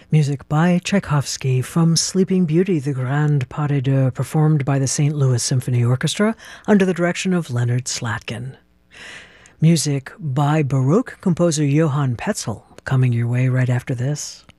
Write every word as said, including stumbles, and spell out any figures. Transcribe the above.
Music by Tchaikovsky from Sleeping Beauty, the Grand Pas de Deux, performed by the Saint Louis Symphony Orchestra under the direction of Leonard Slatkin. Music by Baroque composer Johann Petzel, coming your way right after this.